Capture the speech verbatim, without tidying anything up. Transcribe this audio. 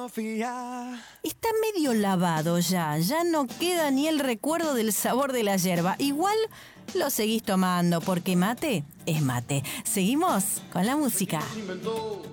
Está medio lavado ya, ya no queda ni el recuerdo del sabor de la yerba. Igual lo seguís tomando porque mate es mate. Seguimos con la música.